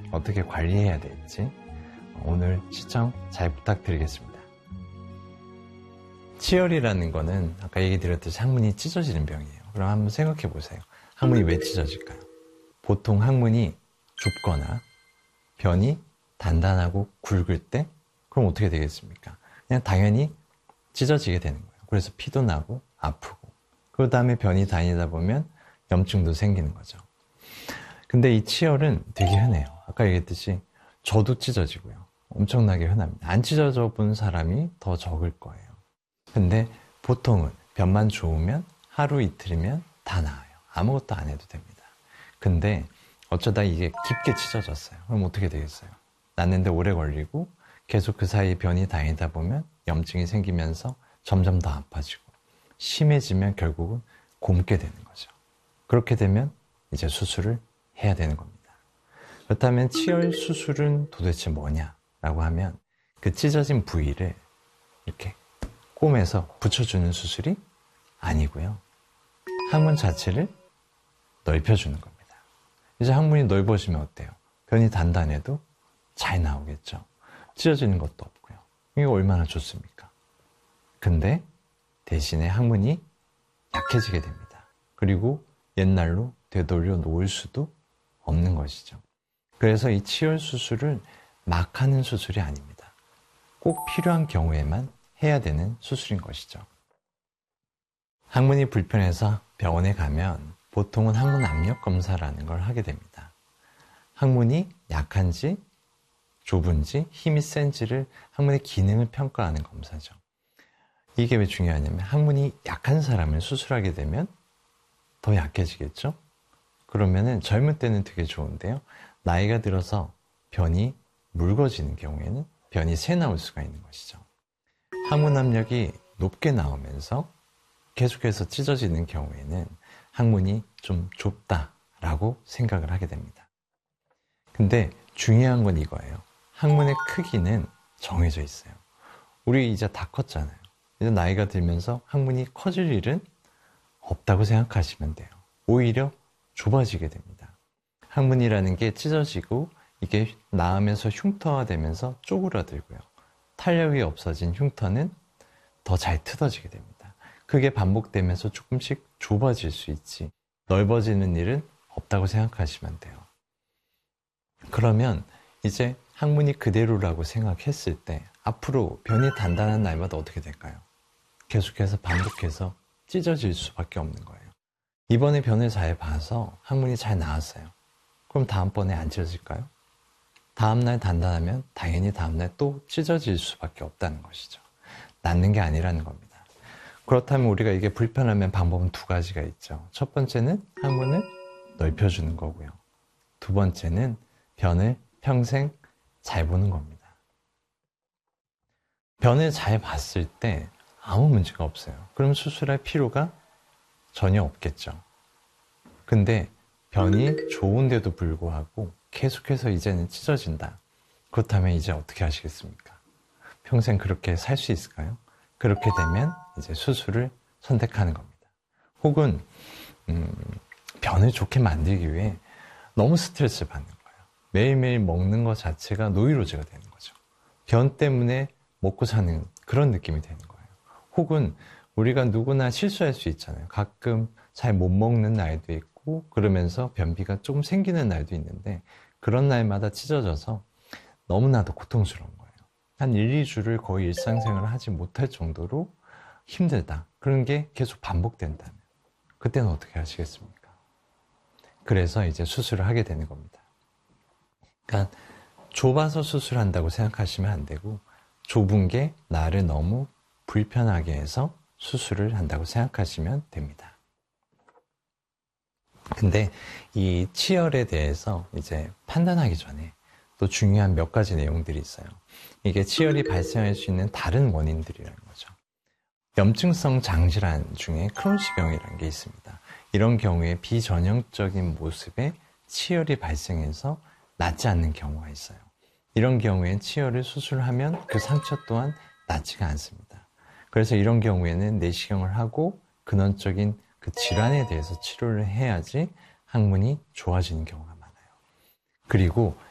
어떻게 관리해야 될지 오늘 시청 잘 부탁드리겠습니다. 치열이라는 거는 아까 얘기 드렸듯이 항문이 찢어지는 병이에요. 그럼 한번 생각해 보세요. 항문이 왜 찢어질까요? 보통 항문이 좁거나 변이 단단하고 굵을 때 그럼 어떻게 되겠습니까? 그냥 당연히 찢어지게 되는 거예요. 그래서 피도 나고 아프고 그 다음에 변이 다니다 보면 염증도 생기는 거죠. 근데 이 치열은 되게 흔해요. 아까 얘기했듯이 저도 찢어지고요. 엄청나게 흔합니다. 안 찢어져 본 사람이 더 적을 거예요. 근데 보통은 변만 좋으면 하루 이틀이면 다 나아요. 아무것도 안 해도 됩니다. 근데 어쩌다 이게 깊게 찢어졌어요. 그럼 어떻게 되겠어요? 났는데 오래 걸리고 계속 그 사이에 변이 다니다 보면 염증이 생기면서 점점 더 아파지고 심해지면 결국은 곪게 되는 거죠. 그렇게 되면 이제 수술을 해야 되는 겁니다. 그렇다면 치열 수술은 도대체 뭐냐라고 하면 그 찢어진 부위를 이렇게 꼬매서 붙여주는 수술이 아니고요. 항문 자체를 넓혀주는 겁니다. 이제 항문이 넓어지면 어때요? 변이 단단해도 잘 나오겠죠. 찢어지는 것도 없고요. 이게 얼마나 좋습니까? 근데 대신에 항문이 약해지게 됩니다. 그리고 옛날로 되돌려 놓을 수도 없는 것이죠. 그래서 이 치열 수술은 막 하는 수술이 아닙니다. 꼭 필요한 경우에만 해야 되는 수술인 것이죠. 항문이 불편해서 병원에 가면 보통은 항문 압력 검사라는 걸 하게 됩니다. 항문이 약한지 좁은지 힘이 센지를 항문의 기능을 평가하는 검사죠. 이게 왜 중요하냐면 항문이 약한 사람을 수술하게 되면 더 약해지겠죠? 그러면은 젊을 때는 되게 좋은데요. 나이가 들어서 변이 묽어지는 경우에는 변이 새 나올 수가 있는 것이죠. 항문 압력이 높게 나오면서 계속해서 찢어지는 경우에는 항문이 좀 좁다라고 생각을 하게 됩니다. 근데 중요한 건 이거예요. 항문의 크기는 정해져 있어요. 우리 이제 다 컸잖아요. 이제 나이가 들면서 항문이 커질 일은 없다고 생각하시면 돼요. 오히려 좁아지게 됩니다. 항문이라는 게 찢어지고 이게 나으면서 흉터화되면서 쪼그라들고요. 탄력이 없어진 흉터는 더 잘 뜯어지게 됩니다. 그게 반복되면서 조금씩 좁아질 수 있지 넓어지는 일은 없다고 생각하시면 돼요. 그러면 이제 항문이 그대로라고 생각했을 때 앞으로 변이 단단한 날마다 어떻게 될까요? 계속해서 반복해서 찢어질 수밖에 없는 거예요. 이번에 변을 잘 봐서 항문이 잘 나았어요. 그럼 다음번에 안 찢어질까요? 다음날 단단하면 당연히 다음날 또 찢어질 수밖에 없다는 것이죠. 낫는 게 아니라는 겁니다. 그렇다면 우리가 이게 불편하면 방법은 두 가지가 있죠. 첫 번째는 항문을 넓혀주는 거고요. 두 번째는 변을 평생 잘 보는 겁니다. 변을 잘 봤을 때 아무 문제가 없어요. 그럼 수술할 필요가 전혀 없겠죠. 근데 변이 좋은데도 불구하고 계속해서 이제는 찢어진다. 그렇다면 이제 어떻게 하시겠습니까? 평생 그렇게 살 수 있을까요? 그렇게 되면 이제 수술을 선택하는 겁니다. 혹은 변을 좋게 만들기 위해 너무 스트레스를 받는 거예요. 매일매일 먹는 것 자체가 노이로제가 되는 거죠. 변 때문에 먹고 사는 그런 느낌이 되는 거예요. 혹은 우리가 누구나 실수할 수 있잖아요. 가끔 잘 못 먹는 날도 있고 그러면서 변비가 조금 생기는 날도 있는데 그런 날마다 찢어져서 너무나도 고통스러운 거예요. 한 1, 2주를 거의 일상생활을 하지 못할 정도로 힘들다. 그런 게 계속 반복된다면 그때는 어떻게 하시겠습니까? 그래서 이제 수술을 하게 되는 겁니다. 그러니까 좁아서 수술한다고 생각하시면 안 되고 좁은 게 나를 너무 불편하게 해서 수술을 한다고 생각하시면 됩니다. 근데 이 치열에 대해서 이제 판단하기 전에 또 중요한 몇 가지 내용들이 있어요. 이게 치열이 발생할 수 있는 다른 원인들이라는 거죠. 염증성 장질환 중에 크론시병이라는 게 있습니다. 이런 경우에 비전형적인 모습의 치열이 발생해서 낫지 않는 경우가 있어요. 이런 경우엔 치열을 수술하면 그 상처 또한 낫지가 않습니다. 그래서 이런 경우에는 내시경을 하고 근원적인 그 질환에 대해서 치료를 해야지 항문이 좋아지는 경우가 많아요. 그리고